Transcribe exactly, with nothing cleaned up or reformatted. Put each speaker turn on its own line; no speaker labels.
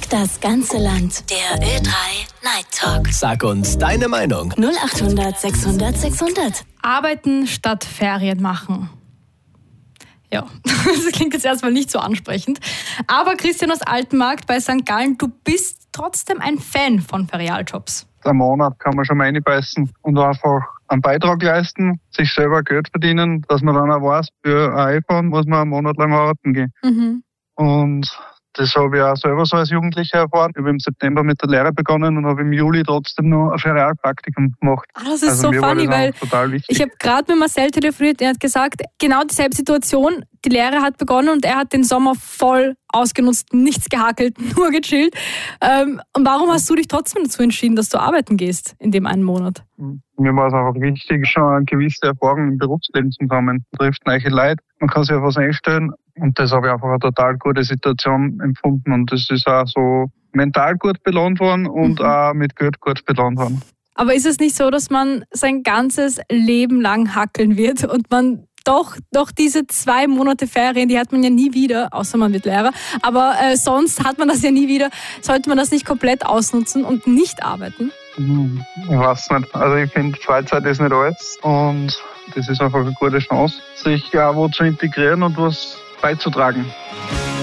Schlägt das ganze Land. Der Ö drei Night Talk.
Sag uns deine Meinung.
null acht hundert sechshundert sechshundert.
Arbeiten statt Ferien machen. Ja, das klingt jetzt erstmal nicht so ansprechend. Aber Christian aus Altenmarkt bei Sankt Gallen, du bist trotzdem ein Fan von Ferialjobs.
Einen Monat kann man schon mal reinbeißen und einfach einen Beitrag leisten, sich selber Geld verdienen, dass man dann auch weiß, für ein iPhone muss man einen Monat lang arbeiten gehen.
Mhm.
Und das habe ich auch selber so als Jugendlicher erfahren. Ich habe im September mit der Lehre begonnen und habe im Juli trotzdem noch ein Ferialpraktikum gemacht.
Ah, das ist
also
so
mir war
funny,
das
weil
total wichtig.
ich habe gerade mit Marcel telefoniert, er hat gesagt, genau dieselbe Situation, die Lehre hat begonnen und er hat den Sommer voll ausgenutzt, nichts gehackelt, nur gechillt. Ähm, und warum hast du dich trotzdem dazu entschieden, dass du arbeiten gehst in dem einen Monat?
Mir war es einfach wichtig, schon eine gewisse Erfahrung im Berufsleben zu haben. Man trifft neue Leute, man kann sich auf was einstellen und das habe ich einfach eine total gute Situation empfunden und das ist auch so mental gut belohnt worden und mhm. auch mit Geld gut belohnt worden.
Aber ist es nicht so, dass man sein ganzes Leben lang hackeln wird und man doch, doch diese zwei Monate Ferien, die hat man ja nie wieder, außer man wird Lehrer, aber äh, sonst hat man das ja nie wieder. Sollte man das nicht komplett ausnutzen und nicht arbeiten?
Ich weiß nicht. Also ich finde, Freizeit ist nicht alles und das ist einfach eine gute Chance, sich auch wo zu integrieren und was beizutragen.